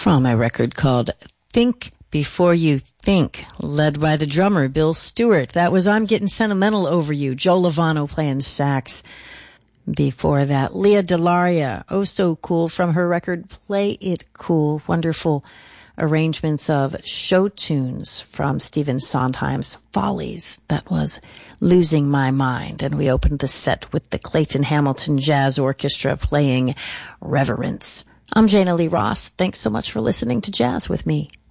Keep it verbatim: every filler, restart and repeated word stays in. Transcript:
from a record called Think Before You Think, led by the drummer Bill Stewart. That was I'm Getting Sentimental Over You, Joe Lovano playing sax. Before that, Leah Delaria, oh so cool, from her record Play It Cool. Wonderful arrangements of show tunes from Stephen Sondheim's Follies. That was Losing My Mind. And we opened the set with the Clayton Hamilton Jazz Orchestra playing Reverence. I'm Jana Lee Ross. Thanks so much for listening to Jazz with me.